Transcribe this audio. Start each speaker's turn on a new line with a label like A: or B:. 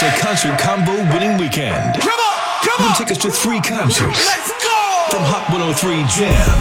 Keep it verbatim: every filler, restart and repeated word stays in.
A: It's a concert combo winning weekend.
B: Come on, come
A: Win
B: on.
A: tickets to three concerts
B: Let's go.
A: from Hot one oh three Jam.